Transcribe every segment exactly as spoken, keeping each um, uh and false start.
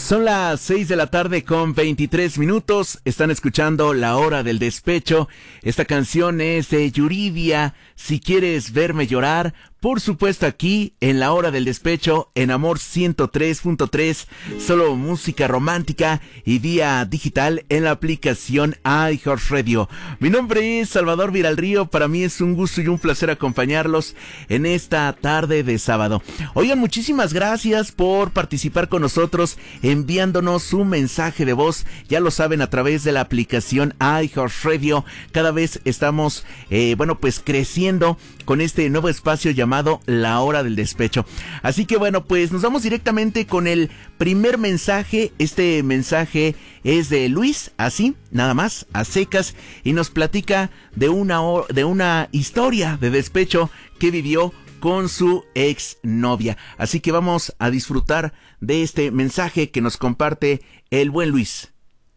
Son las seis de la tarde con veintitrés minutos. Están escuchando La Hora del Despecho. Esta canción es de Yuridia, Si Quieres Verme Llorar. Por supuesto aquí en La Hora del Despecho, en Amor ciento tres punto tres, solo música romántica y vía digital en la aplicación iHeartRadio. Mi nombre es Salvador Viralrío, para mí es un gusto y un placer acompañarlos en esta tarde de sábado. Oigan, muchísimas gracias por participar con nosotros enviándonos un mensaje de voz, ya lo saben, a través de la aplicación iHeartRadio. Cada vez estamos, eh, bueno, pues creciendo con este nuevo espacio llamado llamado La Hora del Despecho. Así que bueno, pues nos vamos directamente con el primer mensaje. Este mensaje es de Luis, así, nada más, a secas, y nos platica de una, de una historia de despecho que vivió con su exnovia. Así que vamos a disfrutar de este mensaje que nos comparte el buen Luis.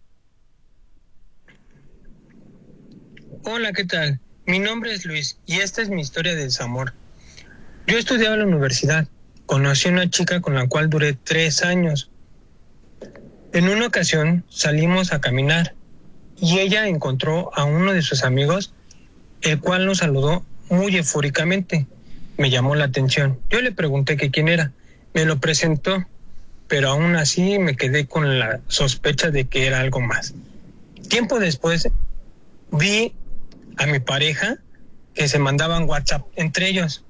Hola, ¿qué tal? Mi nombre es Luis y esta es mi historia de desamor. Yo estudiaba en la universidad. Conocí a una chica con la cual duré tres años. En una ocasión salimos a caminar y ella encontró a uno de sus amigos, el cual nos saludó muy eufóricamente. Me llamó la atención. Yo le pregunté que quién era. Me lo presentó, pero aún así me quedé con la sospecha de que era algo más. Tiempo después vi a mi pareja que se mandaban WhatsApp entre ellos.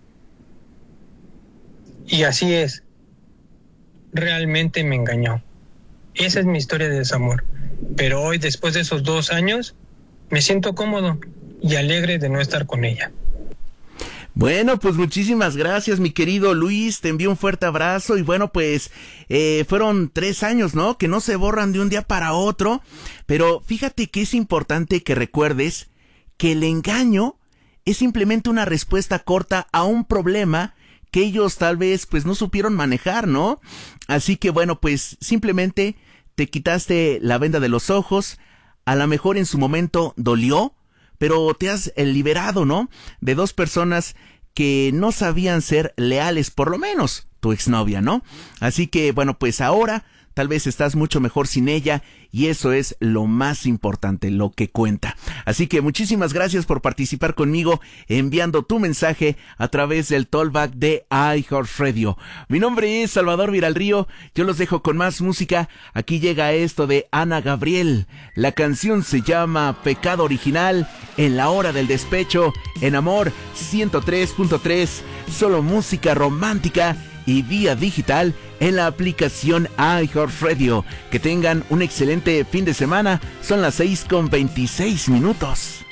Y así es, realmente me engañó. Esa es mi historia de desamor. Pero hoy, después de esos dos años, me siento cómodo y alegre de no estar con ella. Bueno, pues muchísimas gracias, mi querido Luis, te envío un fuerte abrazo. Y bueno, pues eh, fueron tres años, ¿no? Que no se borran de un día para otro. Pero fíjate que es importante que recuerdes que el engaño es simplemente una respuesta corta a un problema que ellos tal vez pues no supieron manejar, ¿no? Así que bueno, pues simplemente te quitaste la venda de los ojos. A lo mejor en su momento dolió, pero te has liberado, ¿no? De dos personas que no sabían ser leales, por lo menos tu exnovia, ¿no? Así que bueno, pues ahora tal vez estás mucho mejor sin ella y eso es lo más importante, lo que cuenta. Así que muchísimas gracias por participar conmigo enviando tu mensaje a través del Tollback de iHeartRadio. Mi nombre es Salvador Viralrío, yo los dejo con más música. Aquí llega esto de Ana Gabriel. La canción se llama Pecado Original en La Hora del Despecho en Amor ciento tres punto tres, solo música romántica y vía digital en la aplicación iHeartRadio. Que tengan un excelente fin de semana. Son las seis con veintiséis minutos.